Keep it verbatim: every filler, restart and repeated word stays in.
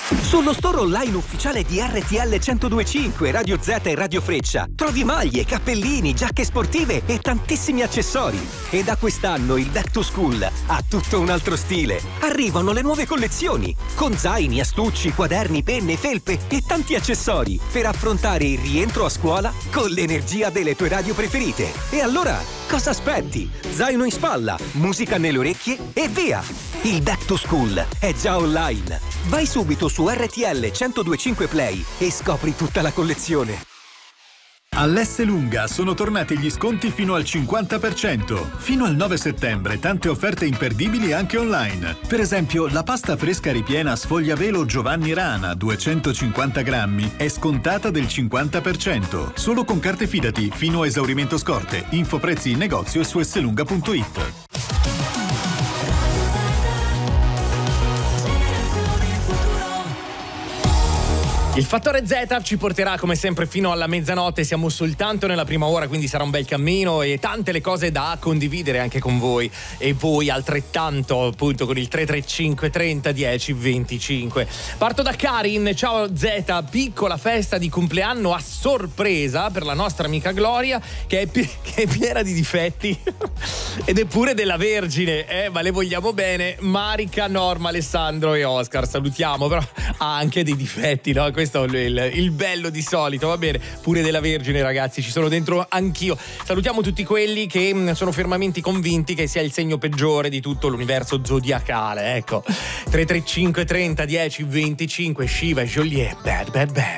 Sullo store online ufficiale di R T L centodue e cinque, Radio Z e Radio Freccia trovi maglie, cappellini, giacche sportive e tantissimi accessori. E da quest'anno il Back to School ha tutto un altro stile. Arrivano le nuove collezioni con zaini, astucci, quaderni, penne, felpe e tanti accessori per affrontare il rientro a scuola con l'energia delle tue radio preferite. E allora, cosa aspetti? Zaino in spalla, musica nelle orecchie e via! Il Back to School è già online. Vai subito su R T L centodue e cinque Play e scopri tutta la collezione. All'Esselunga sono tornati gli sconti fino al cinquanta per cento. Fino al nove settembre tante offerte imperdibili anche online. Per esempio, la pasta fresca ripiena sfogliavelo Giovanni Rana duecentocinquanta grammi è scontata del cinquanta per cento. Solo con carte Fidati fino a esaurimento scorte. Info prezzi in negozio e su esselunga punto it. Il fattore Z ci porterà come sempre fino alla mezzanotte, siamo soltanto nella prima ora, quindi sarà un bel cammino e tante le cose da condividere anche con voi e voi altrettanto, appunto, con il tre tre cinque trenta dieci venticinque. Parto da Karin. Ciao Z, piccola festa di compleanno a sorpresa per la nostra amica Gloria che è, pi- che è piena di difetti ed è pure della Vergine, eh, ma le vogliamo bene. Marica, Norma, Alessandro e Oscar, salutiamo, però ha anche dei difetti, no? Questo è il, il bello di solito, va bene, pure della Vergine, ragazzi, ci sono dentro anch'io. Salutiamo tutti quelli che mh, sono fermamente convinti che sia il segno peggiore di tutto l'universo zodiacale, ecco. tre tre cinque trenta dieci venticinque, Shiva e Joliet, Bad Bad Bad.